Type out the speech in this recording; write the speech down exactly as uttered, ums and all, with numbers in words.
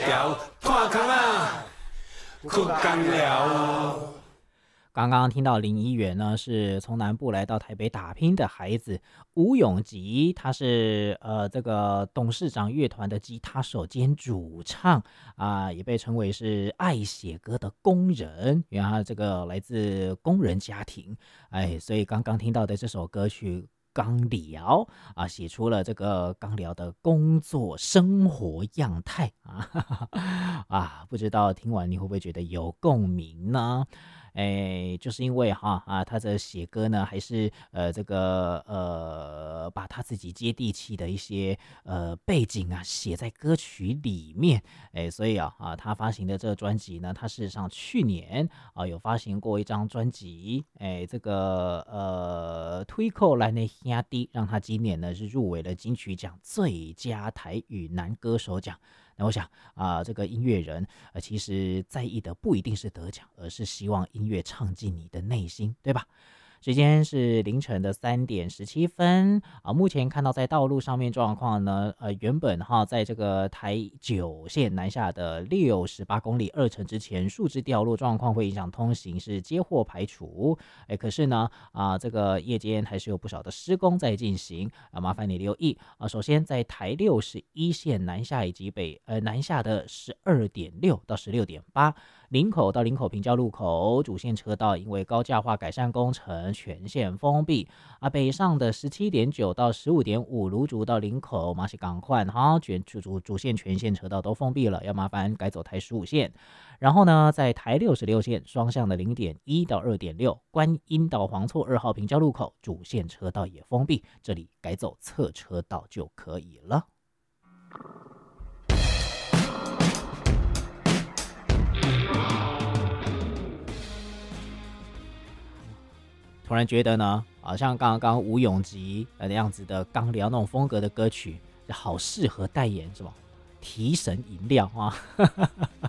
条，破空啊，哭干了。 刚刚听到林一元呢，是从南部来到台北打拼的孩子吴永吉，他是呃这个董事长乐团的吉他手兼主唱啊、呃，也被称为是爱写歌的工人，因为他这个来自工人家庭，哎，所以刚刚听到的这首歌曲。刚聊啊，写出了这个刚聊的工作生活样态啊啊，不知道听完你会不会觉得有共鸣呢？哎，就是因为哈啊，他的写歌呢，还是呃这个呃，把他自己接地气的一些呃背景啊写在歌曲里面，哎，所以啊啊，他发行的这个专辑呢，他事实上去年啊有发行过一张专辑，哎，这个呃推扣来的兄弟，让他今年呢是入围了金曲奖最佳台语男歌手奖。那我想啊、呃，这个音乐人呃，其实在意的不一定是得奖，而是希望音乐唱进你的内心，对吧？时间是凌晨的三点十七分啊。目前看到在道路上面状况呢，呃，原本哈在这个台九线南下的六十八公里二层之前，树枝掉落状况会影响通行，是接获排除。哎，可是呢啊，这个夜间还是有不少的施工在进行啊，麻烦你留意啊。首先在台六十一线南下以及北呃南下的十二点六到十六点八。林口到林口平交路口主线车道因为高架化改善工程全线封闭啊，北上的十七点九到十五点五芦竹到林口马西港换哈全主主主线全线车道都封闭了，要麻烦改走台十五线。然后呢，在台六十六线双向的零点一到二点六，观音到黄厝二号平交路口主线车道也封闭，这里改走侧车道就可以了。突然觉得呢，好像刚刚吴永吉那样子的刚聊那种风格的歌曲，好适合代言是吧？提神饮料啊！